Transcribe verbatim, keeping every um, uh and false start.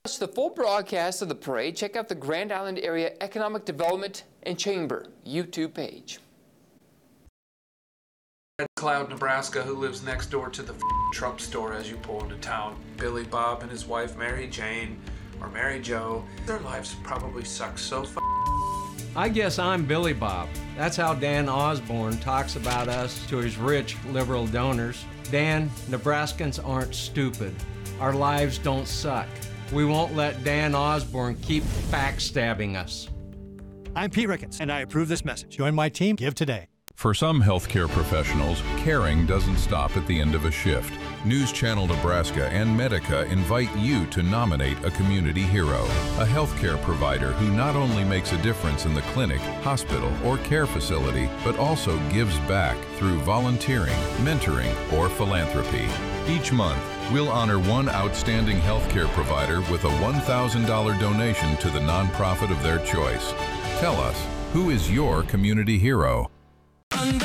watch the full broadcast of the parade, check out the Grand Island Area Economic Development and Chamber YouTube page. Red Cloud, Nebraska, who lives next door to the Trump store as you pull into town. Billy Bob and his wife Mary Jane, or Mary Jo, their lives probably suck so f***. I guess I'm Billy Bob. That's how Dan Osborne talks about us to his rich liberal donors. Dan, Nebraskans aren't stupid. Our lives don't suck. We won't let Dan Osborne keep backstabbing us. I'm Pete Ricketts, and I approve this message. Join my team. Give today. For some healthcare professionals, caring doesn't stop at the end of a shift. News Channel Nebraska and Medica invite you to nominate a community hero, a healthcare provider who not only makes a difference in the clinic, hospital, or care facility, but also gives back through volunteering, mentoring, or philanthropy. Each month, we'll honor one outstanding healthcare provider with a one thousand dollar donation to the nonprofit of their choice. Tell us, who is your community hero?